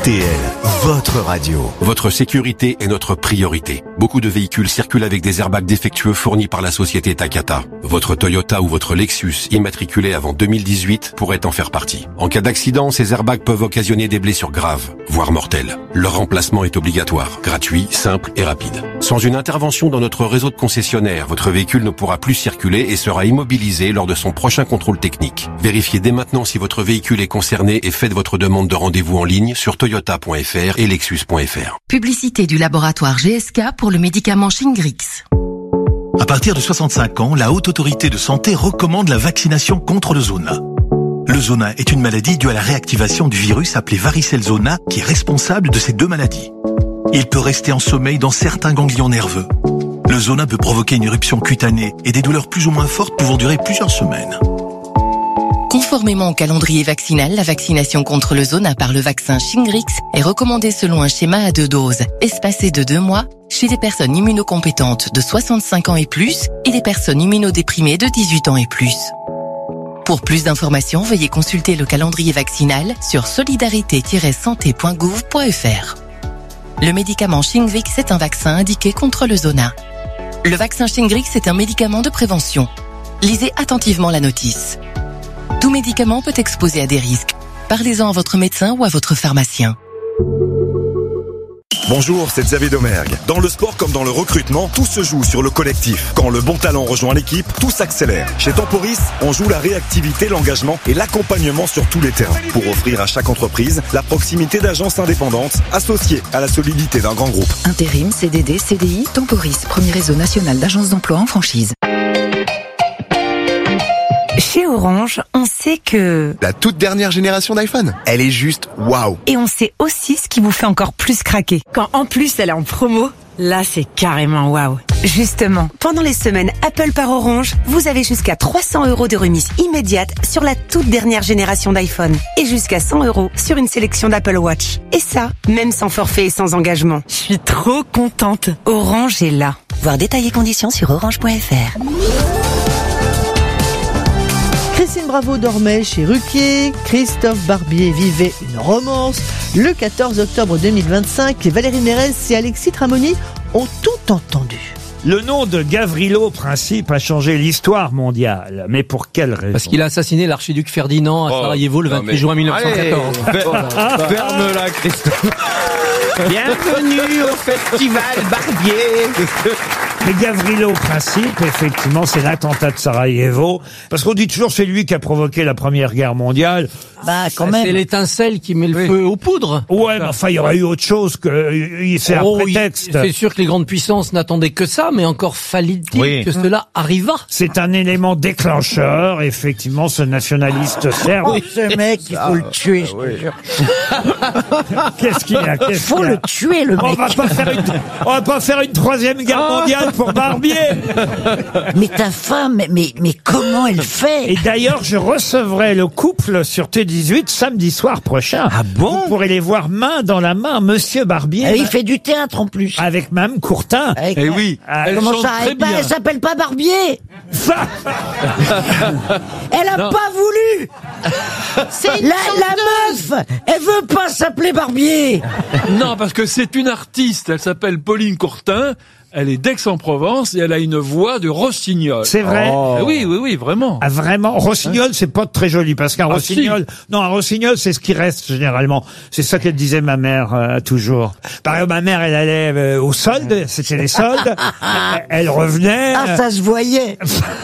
TL, votre radio. Votre sécurité est notre priorité. Beaucoup de véhicules circulent avec des airbags défectueux fournis par la société Takata. Votre Toyota ou votre Lexus immatriculé avant 2018 pourrait en faire partie. En cas d'accident, ces airbags peuvent occasionner des blessures graves, voire mortelles. Leur remplacement est obligatoire, gratuit, simple et rapide. Sans une intervention dans notre réseau de concessionnaires, votre véhicule ne pourra plus circuler et sera immobilisé lors de son prochain contrôle technique. Vérifiez dès maintenant si votre véhicule est concerné et faites votre demande de rendez-vous en ligne sur toyota.fr et lexus.fr. Publicité du laboratoire GSK pour le médicament Shingrix. À partir de 65 ans, la Haute Autorité de Santé recommande la vaccination contre le zona. Le zona est une maladie due à la réactivation du virus appelé varicelle zona qui est responsable de ces deux maladies. Il peut rester en sommeil dans certains ganglions nerveux. Le zona peut provoquer une éruption cutanée et des douleurs plus ou moins fortes pouvant durer plusieurs semaines. Conformément au calendrier vaccinal, la vaccination contre le zona par le vaccin Shingrix est recommandée selon un schéma à 2 doses, espacé de 2 mois, chez les personnes immunocompétentes de 65 ans et plus et les personnes immunodéprimées de 18 ans et plus. Pour plus d'informations, veuillez consulter le calendrier vaccinal sur solidarité-santé.gouv.fr. Le médicament Shingrix est un vaccin indiqué contre le zona. Le vaccin Shingrix est un médicament de prévention. Lisez attentivement la notice. Tout médicament peut exposer à des risques. Parlez-en à votre médecin ou à votre pharmacien. Bonjour, c'est Xavier Domergue. Dans le sport comme dans le recrutement, tout se joue sur le collectif. Quand le bon talent rejoint l'équipe, tout s'accélère. Chez Temporis, on joue la réactivité, l'engagement et l'accompagnement sur tous les terrains pour offrir à chaque entreprise la proximité d'agences indépendantes associées à la solidité d'un grand groupe. Intérim, CDD, CDI, Temporis, premier réseau national d'agences d'emploi en franchise. Chez Orange, on sait que... la toute dernière génération d'iPhone, elle est juste waouh. Et on sait aussi ce qui vous fait encore plus craquer. Quand en plus elle est en promo, là c'est carrément waouh. Justement, pendant les semaines Apple par Orange, vous avez jusqu'à 300 € de remise immédiate sur la toute dernière génération d'iPhone. Et jusqu'à 100 € sur une sélection d'Apple Watch. Et ça, même sans forfait et sans engagement. Je suis trop contente. Orange est là. Voir détails et conditions sur orange.fr. Christine Bravo dormait chez Ruquier, Christophe Barbier vivait une romance. Le 14 octobre 2025, Valérie Mérès et Alexis Tramoni ont tout entendu. Le nom de Gavrilo Princip a changé l'histoire mondiale. Mais pour quelle raison ? Parce qu'il a assassiné l'archiduc Ferdinand à Sarajevo le 28 juin 1914. Ferme-la, Christophe. Bienvenue au festival Barbier. Mais Gavrilo Princip, effectivement, c'est l'attentat de Sarajevo. Parce qu'on dit toujours c'est lui qui a provoqué la Première Guerre mondiale. Bah, quand même. C'est l'étincelle qui met le feu aux poudres. Ouais, mais enfin, il y aurait eu autre chose que, c'est un prétexte. C'est sûr que les grandes puissances n'attendaient que ça, mais encore fallait-il que cela arriva. C'est un élément déclencheur, effectivement, ce nationaliste serbe. Oh, ce mec, il faut le tuer, je te jure. Qu'est-ce qu'il y a? Il faut le tuer, le mec. On va pas faire une troisième guerre mondiale pour Barbier. Mais ta femme, mais comment elle fait? Et d'ailleurs, je recevrai le couple sur T18 samedi soir prochain. Ah bon? Vous pourrez les voir main dans la main, Monsieur Barbier. Il fait du théâtre en plus. Avec Mme Courtin. Eh oui. Comment ça? Elle s'appelle pas Barbier. Elle a pas voulu. La meuf, elle veut pas s'appeler Barbier. Non, parce que c'est une artiste. Elle s'appelle Pauline Courtin. Elle est d'Aix-en-Provence et elle a une voix de rossignol. C'est vrai? Oui, vraiment. Ah, vraiment? Rossignol, c'est pas très joli, parce qu'un rossignol, non, un rossignol, c'est ce qui reste, généralement. C'est ça qu'elle disait, ma mère, toujours. Par exemple, ma mère, elle allait aux soldes, c'était les soldes. Elle revenait. Ah, ça se voyait.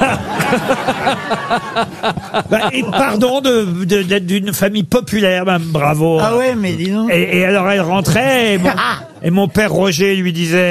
Et pardon d'être d'une famille populaire, Mme Bravo. Ah ouais, mais dis donc. Et alors, elle rentrait, et mon père Roger lui disait...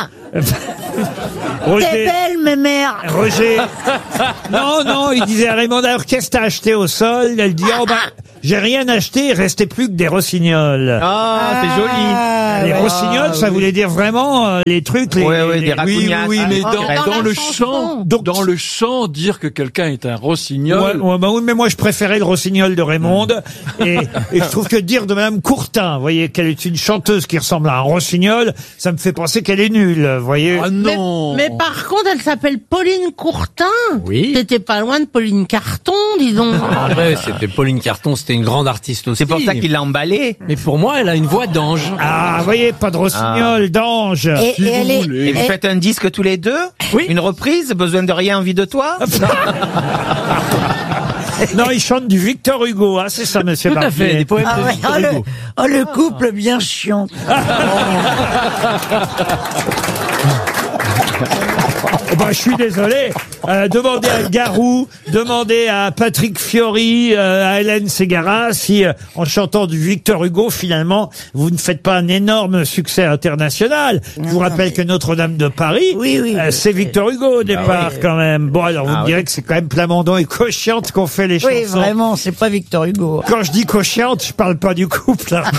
Roger, t'es belle, mes mères. Roger. Non, il disait à Raymond, alors qu'est-ce que t'as acheté au sol? Elle dit, j'ai rien acheté, il restait plus que des rossignols. Ah, c'est joli. Les rossignols, ça voulait dire vraiment les trucs, des racougnas. Oui, mais dans le chant, dire que quelqu'un est un rossignol. Oui, mais moi je préférais le rossignol de Raymond. et je trouve que dire de Madame Courtin, vous voyez, qu'elle est une chanteuse qui ressemble à un rossignol, ça me fait penser qu'elle est nulle, vous voyez. Ah non. Mais par contre, elle s'appelle Pauline Courtin. Oui. T'étais pas loin de Pauline Carton, dis donc. En vrai, c'était Pauline Carton, c'était c'était une grande artiste aussi. C'est pour ça qu'il l'a emballée. Mais pour moi, elle a une voix d'ange. Ah, vous voyez, pas de rossignol, d'ange. Et elle est... Et vous faites un disque tous les deux? Oui. Une reprise? Besoin de rien, envie de toi? Non, il chante du Victor Hugo, hein, c'est ça, monsieur Tout à Barbier. fait, des poèmes de Victor Hugo. le couple bien chiant. Oh bah, je suis désolé. Demandez à Garou, demandez à Patrick Fiori, à Hélène Ségara si, en chantant du Victor Hugo, finalement, vous ne faites pas un énorme succès international. Je vous rappelle que Notre-Dame de Paris, c'est Victor Hugo au départ, quand même. Bon, alors vous me direz que c'est quand même Plamondon et Cochiante qu'on fait les chansons. Oui, vraiment, c'est pas Victor Hugo. Quand je dis Cochiante, je parle pas du couple. Hein.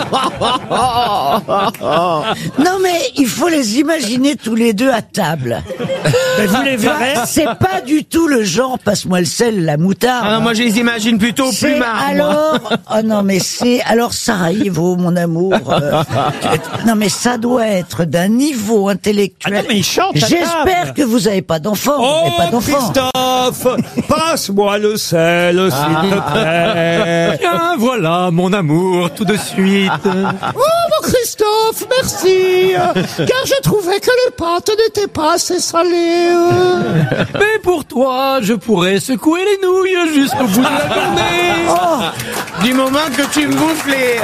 Non, mais il faut les imaginer tous les deux à table. Mais vous les verrez. C'est pas du tout le genre passe-moi le sel, la moutarde. Ah non, moi je les imagine plutôt plus marre. Alors, oh non, mais c'est alors Sarajevo, mon amour. Non, mais ça doit être d'un niveau intellectuel. Ah non, mais il chante à J'espère table. que vous avez pas d'enfant. Oh, vous n'avez pas d'enfant. Christophe, passe-moi le sel, s'il te plaît. Tiens, voilà, mon amour, tout de suite. Oh, mon Christophe, merci. Car je trouvais que les pâtes n'étaient pas assez salées. Mais pour toi, je pourrais secouer les nouilles jusqu'au bout de la journée. Du moment que tu me bouffes les...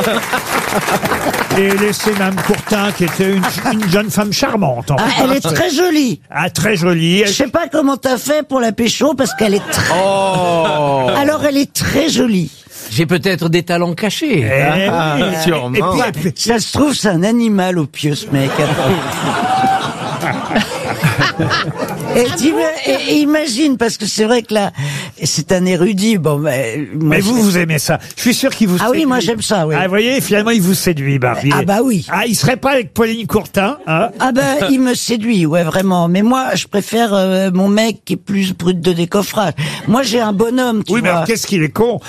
Et laissez Mme Courtin, qui était une jeune femme charmante. Elle est très jolie. Ah, très jolie. Je sais pas comment t'as fait pour la pécho parce qu'elle est très... Alors elle est très jolie. J'ai peut-être des talents cachés. Sûrement. Et puis, Ça se trouve, c'est un animal au pieu, ce mec. Et imagine, parce que c'est vrai que là, c'est un érudit. Bon, mais vous aimez ça. Je suis sûr qu'il vous séduit. Ah oui, moi j'aime ça, oui. Ah, vous voyez, finalement, il vous séduit, Barbier. Ah bah oui. Ah, il serait pas avec Pauline Courtin, hein? Ah bah, il me séduit, ouais, vraiment. Mais moi, je préfère mon mec qui est plus brut de décoffrage. Moi, j'ai un bonhomme, tu oui, mais vois. alors, qu'est-ce qu'il est con.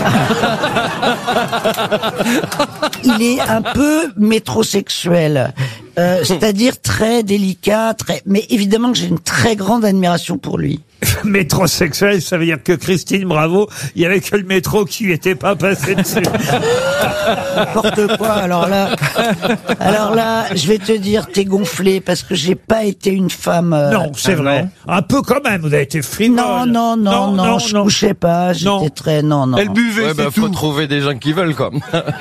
Il est un peu métrosexuel. C'est-à-dire très délicat, mais évidemment que j'ai une très grande admiration pour lui. Métrosexuel, ça veut dire que Christine Bravo, il y avait que le métro qui lui était pas passé dessus. N'importe quoi. Alors là, je vais te dire, t'es gonflé parce que j'ai pas été une femme. Non, c'est vrai. Non. Un peu quand même. Vous avez été frivole. Non, je couchais pas. J'étais très non. Elle buvait. Ouais, faut trouver des gens qui veulent quoi.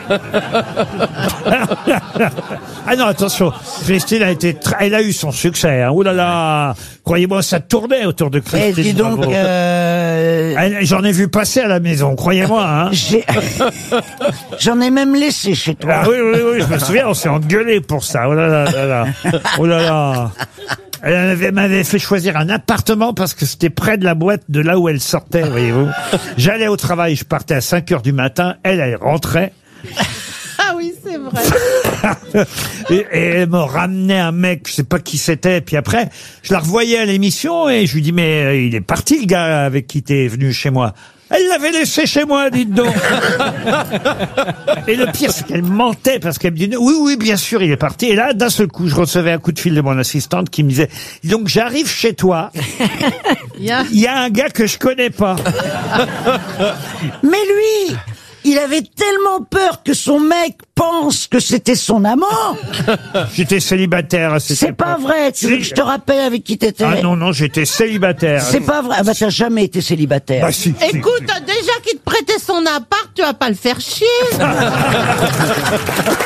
Ah non, attention. Christine elle a eu son succès. Hein. Ouh là là. Croyez-moi, ça tournait autour de Christine. Dis donc, j'en ai vu passer à la maison, croyez-moi. Hein. J'en ai même laissé chez toi. Ah oui, je me souviens, on s'est engueulé pour ça. Oh là là. Oh là là. Elle m'avait fait choisir un appartement parce que c'était près de la boîte de là où elle sortait, voyez-vous. J'allais au travail, je partais à 5h du matin, elle rentrait. Ah oui, c'est vrai. et elle me ramenait un mec, je sais pas qui c'était, puis après, je la revoyais à l'émission et je lui dis, mais il est parti le gars avec qui t'es venu chez moi. Elle l'avait laissé chez moi, dites donc. Et le pire, c'est qu'elle mentait parce qu'elle me dit, oui, bien sûr, il est parti. Et là, d'un seul coup, je recevais un coup de fil de mon assistante qui me disait, donc j'arrive chez toi. Il y a un gars que je connais pas. Mais lui, il avait tellement peur que son mec pense que c'était son amant. J'étais célibataire à cette C'est époque. pas vrai. Tu veux que je te rappelle avec qui t'étais? Ah non, j'étais célibataire. C'est pas vrai. Ah bah t'as jamais été célibataire. Bah si. Écoute, déjà qu'il te prêtait son appart, tu vas pas le faire chier.